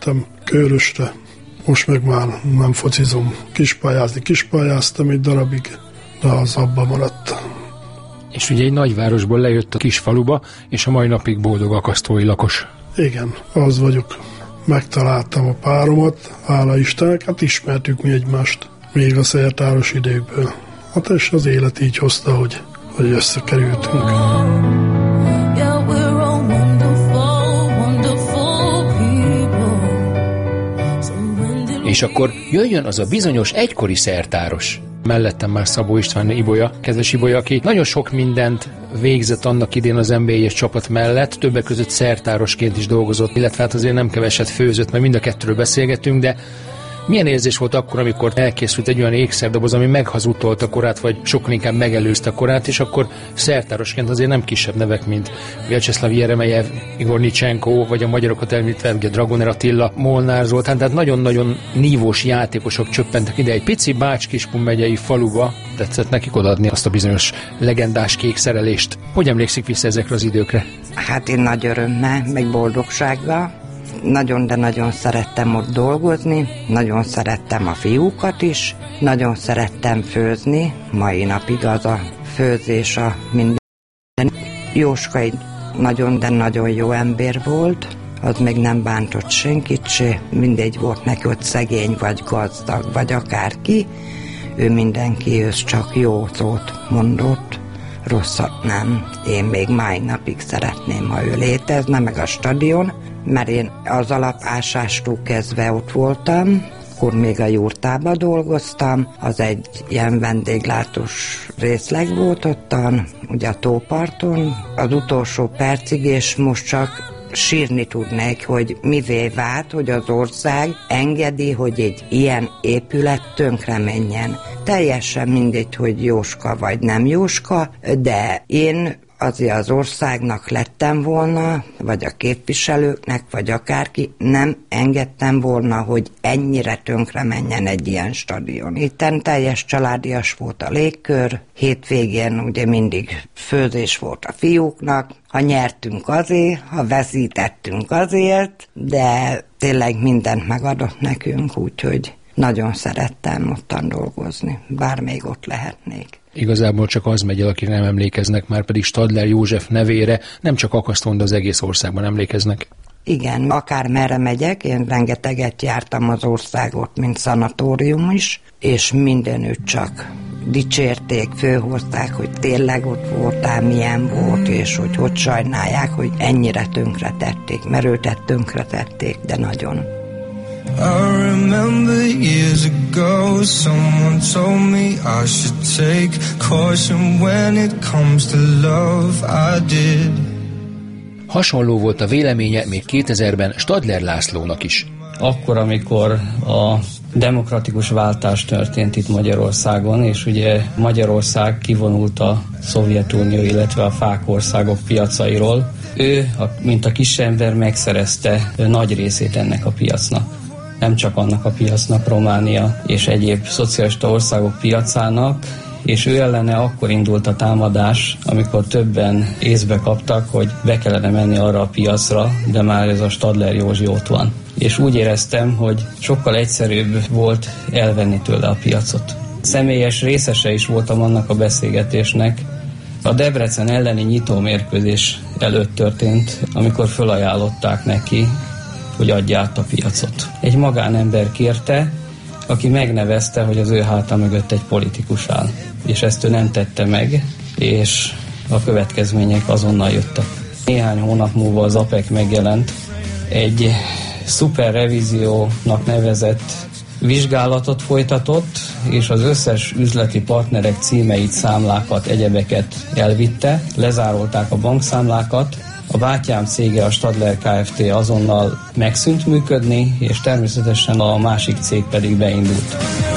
átmentem Kőrösre. Most meg már nem focizom. Kispályáztam egy darabig, de az abba maradt. És ugye egy nagyvárosból lejött a kis faluba, és a mai napig boldog akasztói lakos. Igen, az vagyok. Megtaláltam a páromat, hála Istennek, hát ismertük mi egymást még a szertáros időkből. Hát és az élet így hozta, hogy összekerültünk. És akkor jöjjön az a bizonyos egykori szertáros. Mellettem már Szabó István Ibolya, kedves Ibolya, aki nagyon sok mindent végzett annak idén az NB1-es csapat mellett, többek között szertárosként is dolgozott, illetve hát azért nem keveset főzött, mert mind a kettőről beszélgetünk, de milyen érzés volt akkor, amikor elkészült egy olyan ékszerdoboz, ami meghazudtolta a korát, vagy sokkal inkább megelőzte a korát, és akkor szertárosként azért nem kisebb nevek, mint Vyacheslav Jeremejev, Igor Nicsenko, vagy a magyarokat említve, ugye Dragoner Attila, Molnár Zoltán, tehát nagyon-nagyon nívós játékosok csöppentek ide egy pici Bács-Kiskun megyei faluba, tetszett nekik odaadni azt a bizonyos legendás kék szerelést. Hogy emlékszik vissza ezekre az időkre? Hát én nagy örömmel, meg boldogsággal. Nagyon, de nagyon szerettem ott dolgozni, nagyon szerettem a fiúkat is, nagyon szerettem főzni, mai napig az a főzés a minden. Jóska egy nagyon, de nagyon jó ember volt, az meg nem bántott senkit se, mindegy volt neki, hogy szegény vagy gazdag, vagy akárki, ő mindenkihez csak jó szót mondott, rosszat nem. Én még mai napig szeretném, ha ő létezne, meg a stadion, mert én az alapásástól kezdve ott voltam, akkor még a jurtában dolgoztam, az egy ilyen vendéglátós részleg volt ottan, ugye a tóparton, az utolsó percig, és most csak sírni tudnék, hogy mivé vált, hogy az ország engedi, hogy egy ilyen épület tönkre menjen. Teljesen mindegy, hogy Jóska vagy nem Jóska, de én azért az országnak lettem volna, vagy a képviselőknek, vagy akárki, nem engedtem volna, hogy ennyire tönkre menjen egy ilyen stadion. Itten teljes családias volt a légkör, hétvégén ugye mindig főzés volt a fiúknak, ha nyertünk azért, ha veszítettünk azért, de tényleg mindent megadott nekünk, úgyhogy nagyon szerettem ottan dolgozni, bár még ott lehetnék. Igazából csak az megy el, akik nem emlékeznek, már pedig Stadler József nevére nem csak Akasztón, de az egész országban emlékeznek. Igen, akár merre megyek, én rengeteget jártam az országot, mint szanatórium is, és mindenütt csak dicsérték, főhozták, hogy tényleg ott voltál, milyen volt, és hogy sajnálják, hogy ennyire tönkretették, mert őtet tönkretették, de nagyon. I remember years ago someone told me I should take caution when it comes to love. I did. Hasonló volt a véleménye még 2000-ben Stadler Lászlónak is. Akkor, amikor a demokratikus váltás történt itt Magyarországon, és ugye Magyarország kivonult a Szovjetunió, illetve a fák országok piacairól, ő, mint a kisember, megszerezte nagy részét ennek a piacnak. Nem csak annak a piacnak, Románia és egyéb szocialista országok piacának, és ő ellene akkor indult a támadás, amikor többen észbe kaptak, hogy be kellene menni arra a piacra, de már ez a Stadler Józsi ott van. És úgy éreztem, hogy sokkal egyszerűbb volt elvenni tőle a piacot. Személyes részese is voltam annak a beszélgetésnek. A Debrecen elleni nyitómérkőzés előtt történt, amikor felajánlották neki, hogy adja át a piacot. Egy magánember kérte, aki megnevezte, hogy az ő háta mögött egy politikus áll. És ezt ő nem tette meg, és a következmények azonnal jöttek. Néhány hónap múlva az APEC megjelent, egy szuperrevíziónak nevezett vizsgálatot folytatott, és az összes üzleti partnerek címeit, számlákat, egyebeket elvitte, lezárolták a bankszámlákat, a bátyám cége, a Stadler Kft. Azonnal megszűnt működni, és természetesen a másik cég pedig beindult.